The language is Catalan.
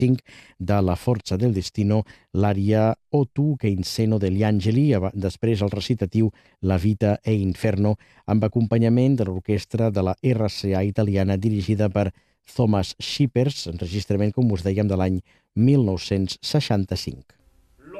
acting de La Forza del Destino, l'ària O tu che inseno degli angeli, després el recitatiu La vita e inferno, amb acompanyament de l'orquestra de la RCA italiana dirigida per Thomas Schippers, enregistrament, com us dèiem, de l'any 1965.